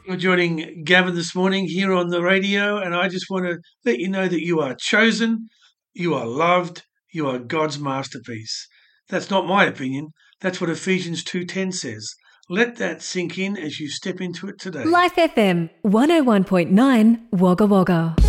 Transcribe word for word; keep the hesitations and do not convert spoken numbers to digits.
for joining Gavin this morning here on the radio, and I just want to let you know that you are chosen, you are loved, you are God's masterpiece. That's not my opinion. That's what Ephesians two ten says. Let that sink in as you step into it today. Life F M one oh one point nine Wagga Wagga.